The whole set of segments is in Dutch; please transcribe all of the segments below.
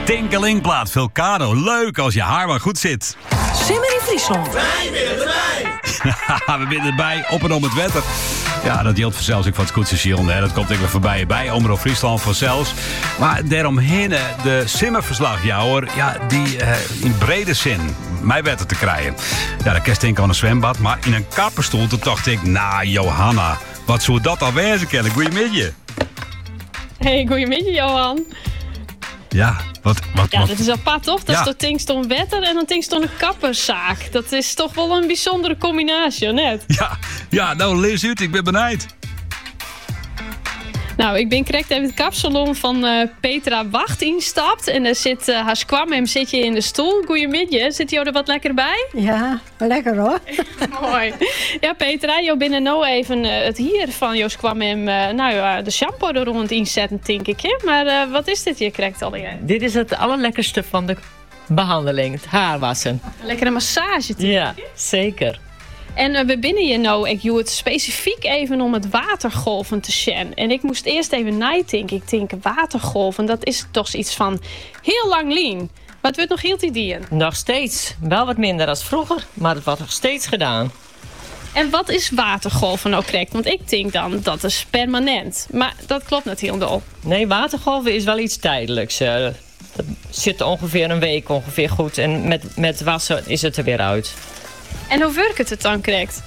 Tinkelingplaat, Vulcano. Leuk als je haar maar goed zit. Simmer in Friesland. Wij willen erbij. We binnen erbij, op en om het wetter. Ja, dat geldt vanzelfs ook van het scootsstation. Dat komt ik weer voorbij bij Omroep Friesland vanzelfs. Maar daaromheen de simmerverslagjouwer, ja, die in brede zin mij wetten te krijgen. Ja, dat kerst ik aan een zwembad, maar in een kapperstoel toen dacht ik, nou Johanna, wat zou dat al wezen kennen? Goeiemiddag. Hey, goeiemiddag Johan. Ja, wat? Ja, dat is apart toch? Dat is toch Tingston wetter en dan Tingston een kapperszaak. Dat is toch wel een bijzondere combinatie, net? Ja, nou lees uit, ik ben benieuwd. Nou, ik ben correct even het kapsalon van Petra Wacht instapt. En daar zit haar kwam zit je in de stoel. Goeiemiddag, zit jou er wat lekker bij? Ja, lekker hoor. Mooi. Ja, Petra, jou binnen nou even het hier van jou kwam de shampoo er rond inzetten, denk ik. Hè? Maar wat is dit hier correct al? Dit is het allerlekkerste van de behandeling, het haarwassen. Een lekkere massage, denk ik. Ja, zeker. En we binnen je nou, ik doe het specifiek even om het watergolven te zien. En ik moest eerst even nadenken. Ik denk, watergolven, dat is toch iets van heel lang lien. Wat wordt nog heel die Nog steeds. Wel wat minder dan vroeger, maar het wordt nog steeds gedaan. En wat is watergolven nou correct? Want ik denk dan, dat is permanent. Maar dat klopt niet helemaal. Nee, watergolven is wel iets tijdelijks. Dat zit ongeveer een week ongeveer goed. En met wassen is het er weer uit. En hoe werkt het dan correct?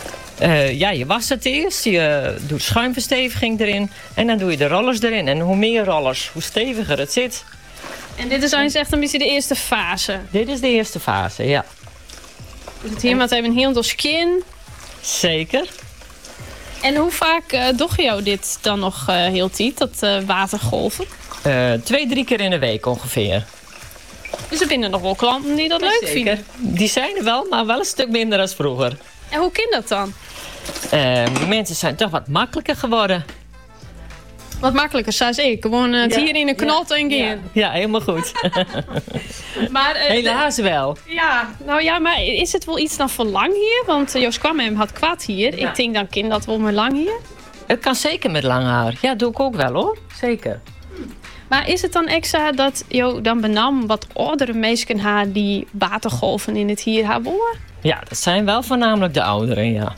Je wast het eerst, je doet schuimversteviging erin en dan doe je de rollers erin. En hoe meer rollers, hoe steviger het zit. En dit is eigenlijk echt een beetje de eerste fase? Dit is de eerste fase, ja. Dus het hier met even heel door skin? Zeker. En hoe vaak doe je jou dit dan nog heel tijd, dat watergolven? 2-3 keer in de week ongeveer. Dus er binnen nog wel klanten die dat leuk vinden? Die zijn er wel, maar wel een stuk minder dan vroeger. En hoe kan dat dan? Mensen zijn toch wat makkelijker geworden. Wat makkelijker, zoals ik. Gewoon het hier in een knot en gaan. Ja, helemaal goed. Maar, helaas wel. Ja, maar is het wel iets dan voor lang hier? Want Joost kwam hem had kwad hier. Ja. Ik denk dan kind dat wel met lang hier. Het kan zeker met lang haar. Ja, doe ik ook wel hoor. Zeker. Maar is het dan extra dat je dan benam wat oudere mensen haar die watergolven in het hier hebben? Ja, dat zijn wel voornamelijk de ouderen, ja.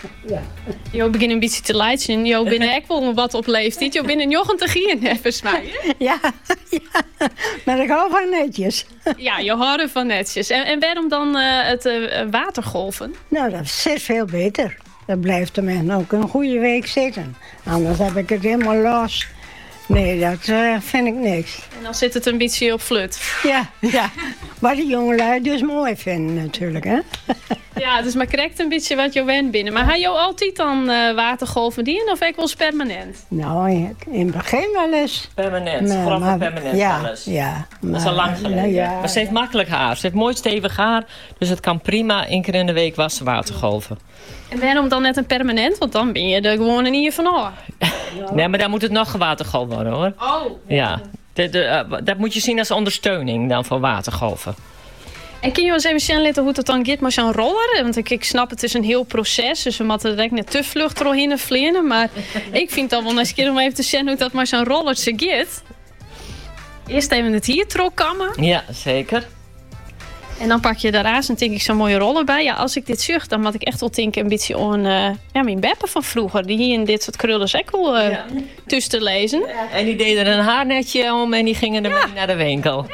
Je begint een beetje te leiden. Je binnen ook wel wat op leeftijd. Je binnen jochen te gaan, volgens mij. Ja, maar ik hou van netjes. Ja, je houdt van netjes. En waarom dan het watergolven? Nou, dat zit veel beter. Dat blijft de man ook een goede week zitten. Anders heb ik het helemaal los. Nee, dat vind ik niks. En dan zit het een beetje op flut. Ja. Wat de jongelui dus mooi vinden natuurlijk, hè? Ja, dus maar correct een beetje wat je went binnen. Maar ga je altijd dan watergolven dienen of ik wel eens permanent? Nou, in het begin wel eens. Permanent, vooral permanent wel eens. Ja. Dat is al lang geleden. Ja. Maar ze heeft makkelijk haar. Ze heeft mooi stevig haar. Dus het kan prima 1 keer in de week wassen watergolven. En waarom dan net een permanent? Want dan ben je er gewoon in ieder van af. Nee, maar dan moet het nog gewatergolf worden hoor. Oh. Ja. Dat moet je zien als ondersteuning dan voor watergolven. En kun je eens even laten hoe het dan gaat met zo'n roller? Want ik snap het is een heel proces. Dus we moeten direct net te vlug erheen vliegen. Maar ik vind het dan wel eens een keer om even te zien hoe dat met zo'n rollertje gaat. Eerst even het hier trokkammen. Ja, zeker. En dan pak je daarnaast en denk ik zo'n mooie roller bij. Ja, als ik dit zucht, dan moet ik echt wel denken een beetje aan mijn beppen van vroeger. Die hier in dit soort krullen ook wel tussen te lezen. Ja. En die deden er een haarnetje om en die gingen ermee naar de winkel.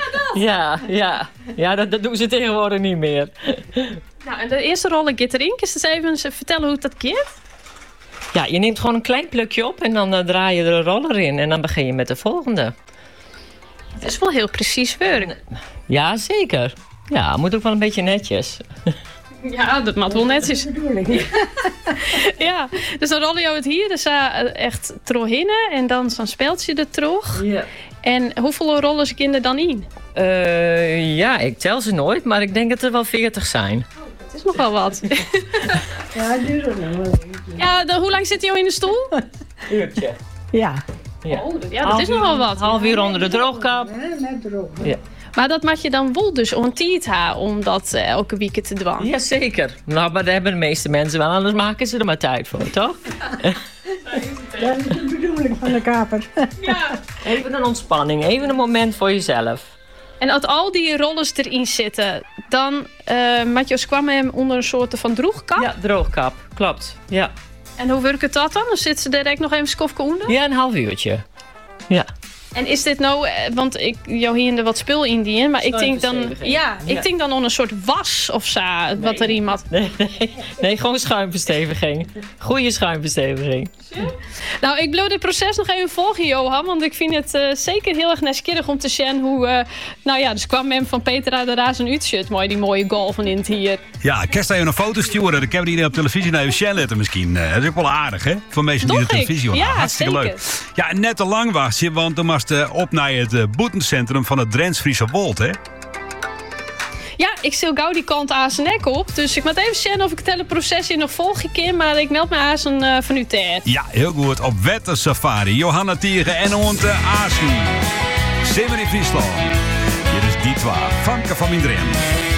Ja, dat doen ze tegenwoordig niet meer. Nou, en de eerste roller gaat erin. Kun je eens even vertellen hoe dat gaat? Ja, je neemt gewoon een klein plukje op en dan draai je er een roller in. En dan begin je met de volgende. Het is wel heel precies werk. Ja, zeker. Ja, moet ook wel een beetje netjes. Ja, dat moet wel netjes. Ja, dus dan rollen je het hier. Dus echt trohinnen en dan zo'n speeltje er terug. Ja. En hoeveel rollen ze kinderen dan in? Ja, ik tel ze nooit, maar ik denk dat er wel 40 zijn. Dat is nog wel wat. Ja, dat duurt nog wel. Ja, hoe lang zit hij al in de stoel? Uurtje. Ja. Ja, dat is nog wel wat. Half uur onder de droogkap. Net droog. Ja. Maar dat mag je dan wel dus ontiet om dat elke week te doen. Jazeker. Nou, maar dat hebben de meeste mensen wel, anders maken ze er maar tijd voor, toch? Dat is de bedoeling van de kaper. Ja. Even een ontspanning, even een moment voor jezelf. En als al die rollers erin zitten, dan Matjos kwam hem onder een soort van droegkap. Ja, droogkap. Klopt. Ja. En hoe werkt het dat dan? Dan zit ze direct nog even skofke onder? Ja, een half uurtje. Ja. En is dit nou, want jou hier er wat spul in die, maar ik denk dan, ik denk dan on een soort was of zo, wat er iemand. Nee, gewoon schuimversteviging. Goede schuimversteviging. Nou, ik wil dit proces nog even volgen, Johan, want ik vind het zeker heel erg nieuwsgierig om te zien hoe, dus kwam men van Petra de Raas een uitshirt, mooi die mooie golven in het hier. Ja, kerst even een foto sturen. Dan kunnen we die op televisie naar even letten misschien. Dat is ook wel aardig, hè? Voor mensen die de televisie horen. Ja, hartstikke zeker. leuk. Ja, net te lang was je, want dan was op naar het boetencentrum van het Drents-Friese Wold, hè? Ja, ik stel gauw die kant aan zijn nek op. Dus ik moet even zien of ik het hele proces hier nog volg een keer. Maar ik meld me aan zijn van uw tijd. Ja, heel goed. Op Wettersafari. Johanna Tieren en Onte Aasen. Simmer in Friesland. Hier is die 2. Vanke van Mindrem.